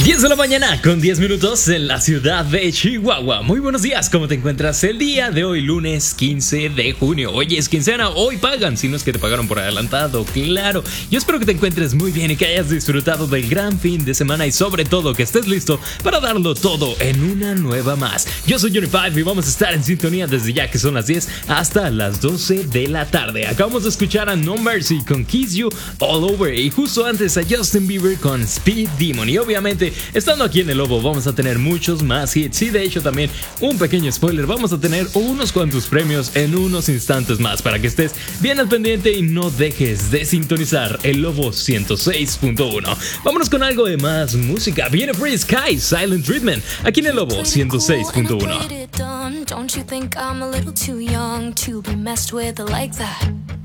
10 de la mañana con 10 minutos en la ciudad de Chihuahua. Muy buenos días, ¿cómo te encuentras el día de hoy, lunes 15 de junio? Hoy es quincena, hoy pagan, si no es que te pagaron por adelantado, claro. Yo espero que te encuentres muy bien y que hayas disfrutado del gran fin de semana y sobre todo que estés listo para darlo todo en una nueva más. Yo soy Johnny5 y vamos a estar en sintonía desde ya que son las 10 hasta las 12 de la tarde. Acabamos de escuchar a No Mercy con Kiss You All Over y justo antes a Justin Bieber con Speed Demon. Y obviamente, estando aquí en El Lobo vamos a tener muchos más hits y de hecho también un pequeño spoiler, vamos a tener unos cuantos premios en unos instantes más para que estés bien al pendiente y no dejes de sintonizar El Lobo 106.1. Vámonos con algo de más música. Viene Free Sky, Silent Treatment, aquí en El Lobo 106.1. Don't you think I'm a little too young to be messed with like that?